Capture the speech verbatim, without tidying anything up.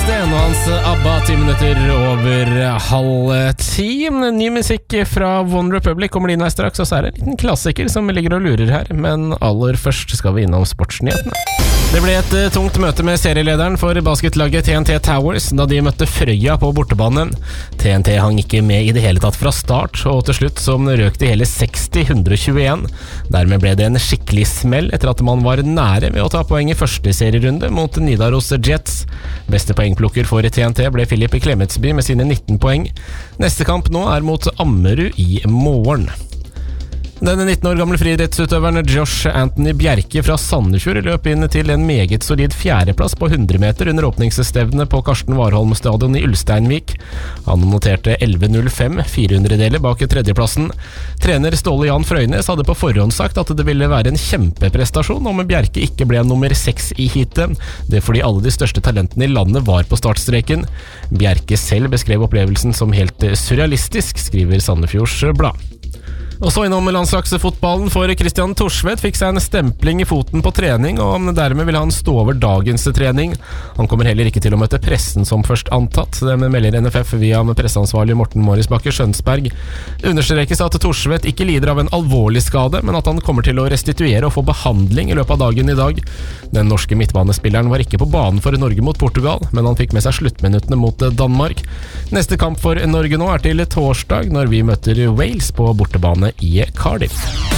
Springsteen og hans ABBA, ti minutter over halv ti. Ny musikk fra One Republic kommer inn her straks, og så er det en liten klassiker som ligger og lurer her. Men aller først skal vi innom sportsnyhetene. Det ble et tungt møte med serielederen for basketlaget T N T Towers da de møtte Frøya på bortebanen. T N T hang ikke med i det hele tatt fra start, og til slutt så røk de hele seksti til hundre og tjueen. Dermed ble det en skikkelig smell etter at man var nære ved å ta poeng i første serierunde mot Nidaros Jets. Beste poengplukker for T N T ble Philip Klemetsby med sine nitten poeng. Neste kamp nå er mot Ammerud i morgen. Denne nitten år gamle friidrettsutøveren Josh Anthony Bjerke fra Sandefjord løp inn til en meget solid fjerdeplass på hundre meter under åpningsstevnet på Karsten Warholm stadion i Ulsteinvik. Han noterte elleve null fem, fire hundredeler bak tredjeplassen. Trener Ståle Jan Frøynes hadde på forhånd sagt at det ville være en kjempeprestasjon om Bjerke ikke ble nummer seks i heatet. Det fordi alle de største talentene i landet var på startstreken. Bjerke selv beskrev opplevelsen som helt surrealistisk, skriver Sandefjords Blad. Og så innom landslagsfotballen, for Christian Thorsvedt fikk seg en stempling i foten på trening, og dermed vil han stå over dagens trening. Han kommer heller ikke til å møte pressen som først antatt. Det melder N F F via presseansvarlig Morten Morisbakke Skjønsberg. Det understrekes at Thorsvedt ikke lider av en alvorlig skade, men at han kommer til å restituere og få behandling i løpet av dagen i dag. Den norske midtbanespilleren var ikke på banen for Norge mot Portugal, men han fikk med seg sluttminuttene mot Danmark. Neste kamp for Norge nå er til torsdag, når vi møter Wales på bortebane i Cardiff.